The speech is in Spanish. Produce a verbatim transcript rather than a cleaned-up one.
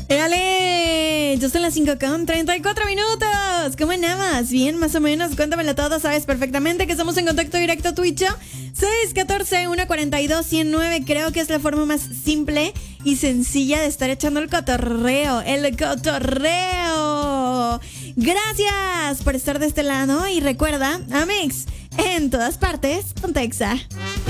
¡Éale! Ya son las cinco con treinta y cuatro minutos. ¿Cómo andabas? Bien, más o menos. Cuéntamelo todo. Sabes perfectamente que estamos en contacto directo Twitch. seis uno cuatro, uno cuatro dos, uno cero nueve. Creo que es la forma más simple y sencilla de estar echando el cotorreo. ¡El cotorreo! Gracias por estar de este lado. Y recuerda, Amix, en todas partes, Pontexa.